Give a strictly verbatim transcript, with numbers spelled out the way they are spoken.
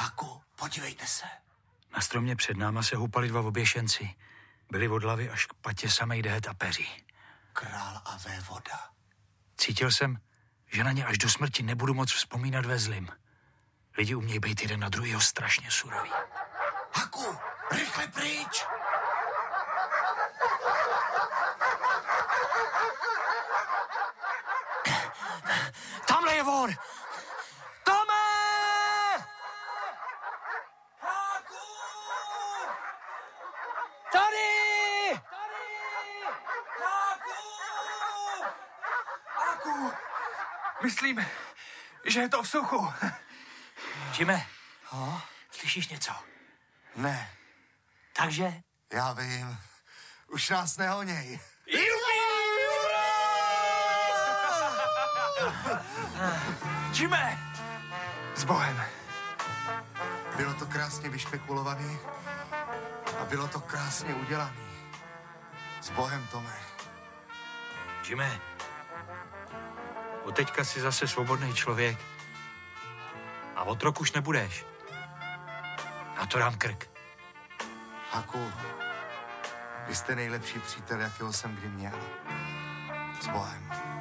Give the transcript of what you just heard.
Haku, podívejte se. Na stromě před náma se houpali dva oběšenci. Byli od hlavy až k patě samej dehet a peří. Král a vévoda. Cítil jsem, že na ně až do smrti nebudu moc vzpomínat ve zlým. Lidi umějí být jeden na druhýho strašně suroví. Haku, rychle pryč! Tamhle je vor! Tome! Haku! Tady! Haku! Haku, myslím, že je to v suchu. Jime, No? slyšíš něco? Ne, Takže? já vím. Už nás nehoněj. Jime! S Bohem. Bylo to krásně vyšpekulovaný a bylo to krásně udělaný. S Bohem, Tome. Jime, od teďka jsi zase svobodný člověk. A otrok už nebudeš. Na to dám krk. Haku, vy jste nejlepší přítel, jakého jsem kdy měl. S Bohem.